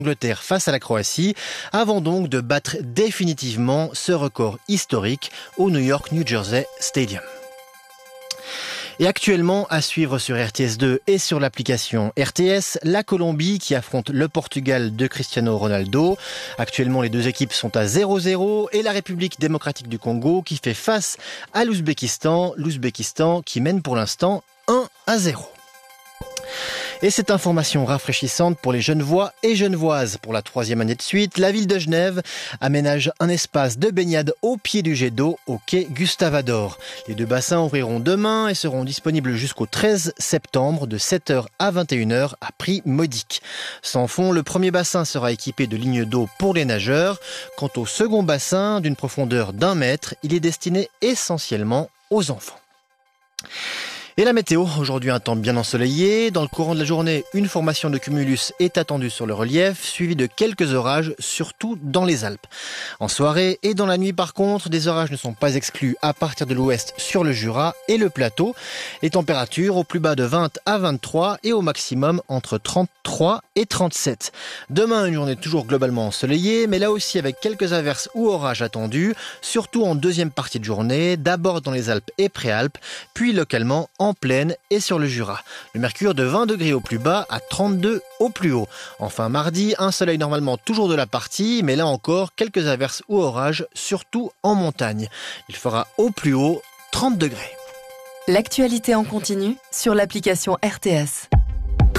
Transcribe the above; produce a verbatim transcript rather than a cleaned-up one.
Angleterre face à la Croatie, avant donc de battre définitivement ce record historique au New York New Jersey Stadium. Et actuellement, à suivre sur R T S deux et sur l'application R T S, la Colombie qui affronte le Portugal de Cristiano Ronaldo. Actuellement, les deux équipes sont à zéro zéro et la République démocratique du Congo qui fait face à l'Ouzbékistan. L'Ouzbékistan qui mène pour l'instant un à zéro. Et cette information rafraîchissante pour les Genevois et Genevoises. Pour la troisième année de suite, la ville de Genève aménage un espace de baignade au pied du jet d'eau au quai Gustave-Ador. Les deux bassins ouvriront demain et seront disponibles jusqu'au treize septembre de sept heures à vingt et une heures à prix modique. Sans fond, le premier bassin sera équipé de lignes d'eau pour les nageurs. Quant au second bassin, d'une profondeur d'un mètre, il est destiné essentiellement aux enfants. Et la météo, aujourd'hui un temps bien ensoleillé. Dans le courant de la journée, une formation de cumulus est attendue sur le relief, suivie de quelques orages, surtout dans les Alpes. En soirée et dans la nuit par contre, des orages ne sont pas exclus à partir de l'ouest sur le Jura et le plateau. Les températures au plus bas de vingt à vingt-trois et au maximum entre trente-trois et trente-sept. Demain, une journée toujours globalement ensoleillée, mais là aussi avec quelques averses ou orages attendus, surtout en deuxième partie de journée, d'abord dans les Alpes et Préalpes, puis localement en plaine et sur le Jura. Le mercure de vingt degrés au plus bas à trente-deux au plus haut. Enfin mardi, un soleil normalement toujours de la partie, mais là encore quelques averses ou orages, surtout en montagne. Il fera au plus haut trente degrés. L'actualité en continu sur l'application R T S.